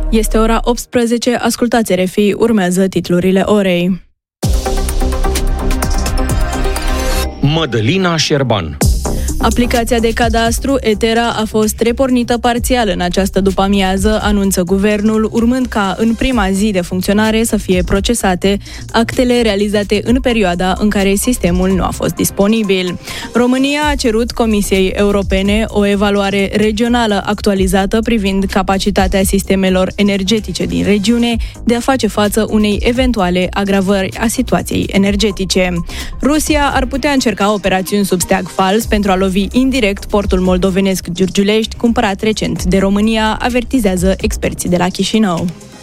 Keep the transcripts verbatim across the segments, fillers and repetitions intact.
Este ora optsprezece, ascultați R F I, urmează titlurile orei. Mădălina Șerban. Aplicația de cadastru Etera a fost repornită parțial în această după-amiază, anunță guvernul, urmând ca în prima zi de funcționare să fie procesate actele realizate în perioada în care sistemul nu a fost disponibil. România a cerut Comisiei Europene o evaluare regională actualizată privind capacitatea sistemelor energetice din regiune de a face față unei eventuale agravări a situației energetice. Rusia ar putea încerca operațiuni sub steag fals pentru a lovi indirect portul moldovenesc Giurgiulești, cumpărat recent de România, avertizează experții de la Chișinău.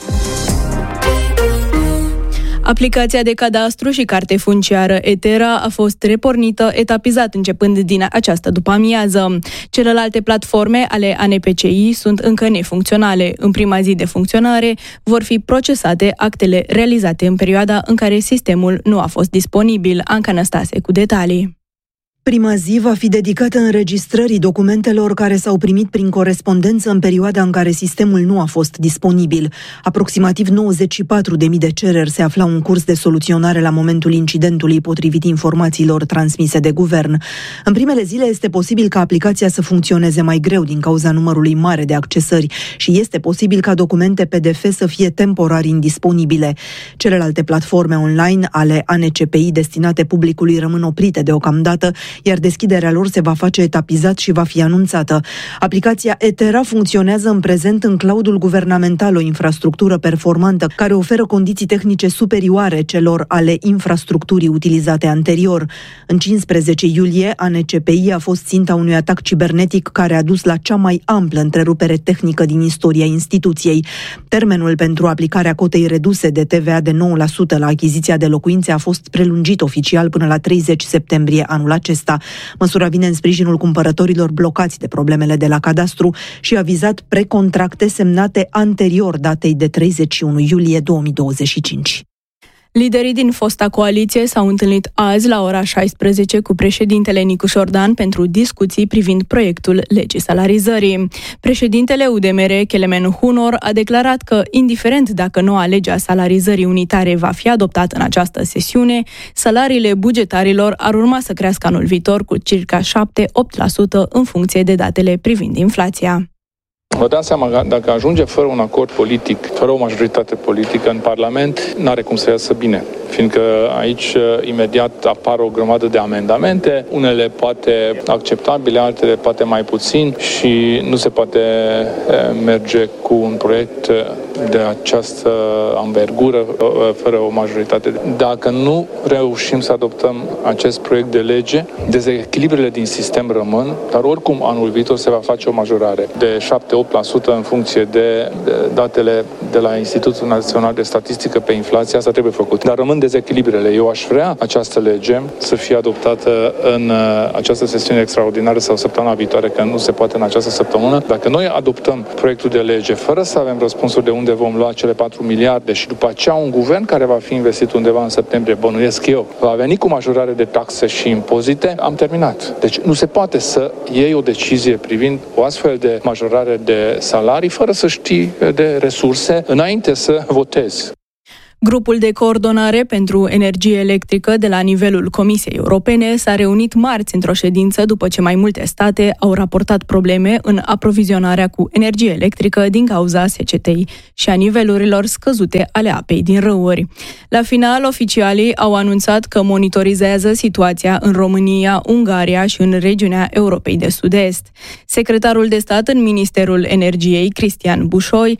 Aplicația de cadastru și carte funciară Etera a fost repornită etapizat începând din această după-amiază. Celelalte platforme ale A N P C I sunt încă nefuncționale. În prima zi de funcționare vor fi procesate actele realizate în perioada în care sistemul nu a fost disponibil. Anca Năstase cu detalii. Prima zi va fi dedicată înregistrării documentelor care s-au primit prin corespondență în perioada în care sistemul nu a fost disponibil. Aproximativ nouăzeci și patru de mii de cereri se aflau în curs de soluționare la momentul incidentului, potrivit informațiilor transmise de guvern. În primele zile este posibil ca aplicația să funcționeze mai greu din cauza numărului mare de accesări și este posibil ca documente P D F să fie temporar indisponibile. Celelalte platforme online ale A N C P I destinate publicului rămân oprite deocamdată, iar deschiderea lor se va face etapizat și va fi anunțată. Aplicația Etera funcționează în prezent în cloudul guvernamental, o infrastructură performantă care oferă condiții tehnice superioare celor ale infrastructurii utilizate anterior. În cincisprezece iulie, A N C P I a fost ținta unui atac cibernetic care a dus la cea mai amplă întrerupere tehnică din istoria instituției. Termenul pentru aplicarea cotei reduse de T V A de nouă la sută la achiziția de locuințe a fost prelungit oficial până la treizeci septembrie anul acesta. Măsura vine în sprijinul cumpărătorilor blocați de problemele de la cadastru și a vizat precontracte semnate anterior datei de treizeci și unu iulie două mii douăzeci și cinci. Liderii din fosta coaliție s-au întâlnit azi la ora șaisprezece cu președintele Nicu Șordan pentru discuții privind proiectul legii salarizării. Președintele U D M R, Kelemen Hunor, a declarat că, indiferent dacă noua lege a salarizării unitare va fi adoptată în această sesiune, salariile bugetarilor ar urma să crească anul viitor cu circa șapte-opt la sută în funcție de datele privind inflația. Vă dați seama că dacă ajunge fără un acord politic, fără o majoritate politică în Parlament, n-are cum să iasă bine. Fiindcă aici imediat apar o grămadă de amendamente, unele poate acceptabile, altele poate mai puțin și nu se poate merge cu un proiect de această anvergură fără o majoritate. Dacă nu reușim să adoptăm acest proiect de lege, dezechilibrele din sistem rămân, dar oricum anul viitor se va face o majorare de șapte-opt la sută în funcție de datele de la Institutul Național de Statistică pe inflație. Asta trebuie făcut. Dar rămân dezechilibrele. Eu aș vrea această lege să fie adoptată în această sesiune extraordinară sau săptămâna viitoare, că nu se poate în această săptămână. Dacă noi adoptăm proiectul de lege fără să avem răspunsuri de unde vom lua cele patru miliarde și după aceea un guvern care va fi investit undeva în septembrie, bănuiesc eu, va veni cu majorare de taxe și impozite, am terminat. Deci nu se poate să iei o decizie privind o astfel de majorare de salarii fără să știi de resurse înainte să votezi. Grupul de coordonare pentru energie electrică de la nivelul Comisiei Europene s-a reunit marți într-o ședință după ce mai multe state au raportat probleme în aprovizionarea cu energie electrică din cauza secetei și a nivelurilor scăzute ale apei din râuri. La final, oficialii au anunțat că monitorizează situația în România, Ungaria și în regiunea Europei de Sud-Est. Secretarul de stat în Ministerul Energiei, Cristian Bușoi,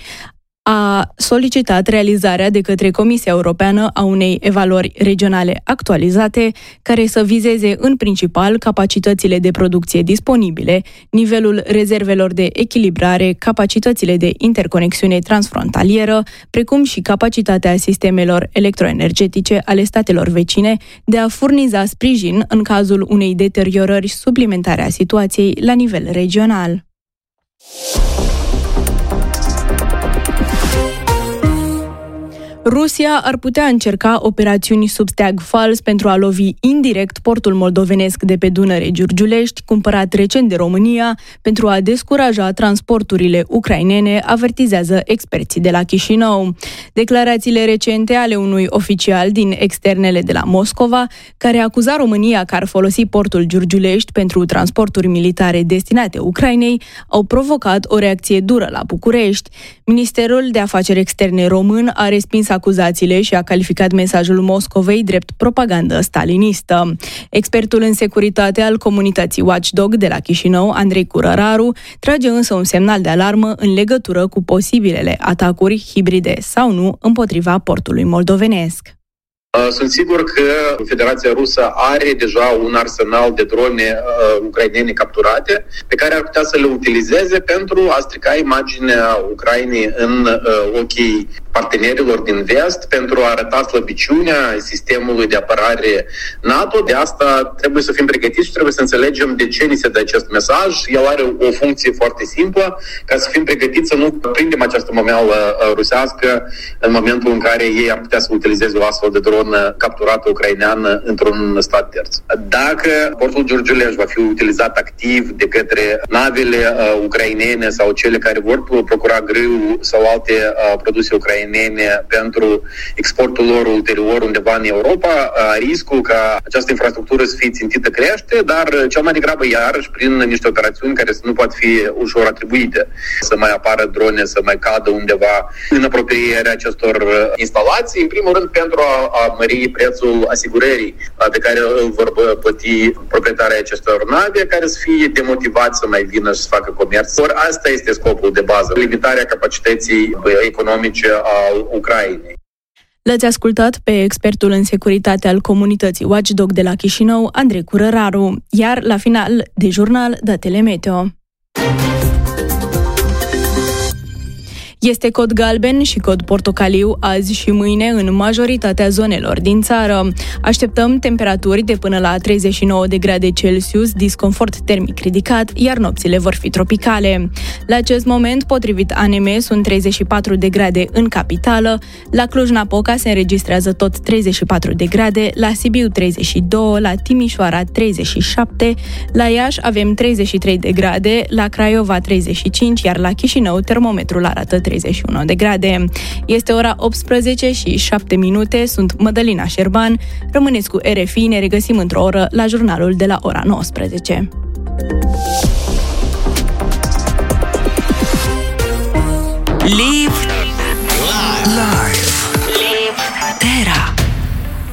a solicitat realizarea de către Comisia Europeană a unei evaluări regionale actualizate, care să vizeze în principal capacitățile de producție disponibile, nivelul rezervelor de echilibrare, capacitățile de interconexiune transfrontalieră, precum și capacitatea sistemelor electroenergetice ale statelor vecine de a furniza sprijin în cazul unei deteriorări suplimentare a situației la nivel regional. Rusia ar putea încerca operațiuni sub steag fals pentru a lovi indirect portul moldovenesc de pe Dunăre Giurgiulești, cumpărat recent de România, pentru a descuraja transporturile ucrainene, avertizează experții de la Chișinău. Declarațiile recente ale unui oficial din externele de la Moscova, care acuza România că ar folosi portul Giurgiulești pentru transporturi militare destinate Ucrainei, au provocat o reacție dură la București. Ministerul de Afaceri Externe român a respins acuzațiile și a calificat mesajul Moscovei drept propagandă stalinistă. Expertul în securitate al comunității Watchdog de la Chișinău, Andrei Curăraru, trage însă un semnal de alarmă în legătură cu posibilele atacuri hibride sau nu împotriva portului moldovenesc. Sunt sigur că Federația Rusă are deja un arsenal de drone uh, ucrainene capturate pe care ar putea să le utilizeze pentru a strica imaginea Ucrainei în uh, ochii partenerilor din vest, pentru a arăta slăbiciunea sistemului de apărare NATO. De asta trebuie să fim pregătiți și trebuie să înțelegem de ce ni se dă acest mesaj. El are o funcție foarte simplă, ca să fim pregătiți să nu prindem această momeală rusească în momentul în care ei ar putea să utilizeze o astfel de dron capturată ucraineană într-un stat terț. Dacă portul Giurgiulești va fi utilizat activ de către navele uh, ucrainene sau cele care vor procura grâu sau alte uh, produse ucrainene pentru exportul lor ulterior undeva în Europa, uh, riscul ca această infrastructură să fie țintită crește, dar uh, cel mai degrabă iarăși prin niște operațiuni care să nu pot fi ușor atribuite. Să mai apară drone, să mai cadă undeva în apropierea acestor uh, instalații, în primul rând pentru a, a mări prețul asigurării pe care îl vor plăti proprietarii acestor nave, care să fie demotivați să mai vină și să facă comerț. Ori asta este scopul de bază, limitarea capacității economice a Ucrainei. L-ați ascultat pe expertul în securitate al comunității Watchdog de la Chișinău, Andrei Curăraru, iar la final de jurnal, datele meteo. Este cod galben și cod portocaliu azi și mâine în majoritatea zonelor din țară. Așteptăm temperaturi de până la treizeci și nouă de grade Celsius, disconfort termic ridicat, iar nopțile vor fi tropicale. La acest moment, potrivit A N M, sunt treizeci și patru de grade în capitală, la Cluj-Napoca se înregistrează tot treizeci și patru de grade, la Sibiu treizeci și doi, la Timișoara treizeci și șapte, la Iași avem treizeci și trei de grade, la Craiova treizeci și cinci, iar la Chișinău termometrul arată treizeci și unu de grade. Este ora optsprezece și șapte minute, sunt Mădălina Șerban. Rămâneți cu R F I, ne regăsim într-o oră la jurnalul de la ora nouăsprezece. Li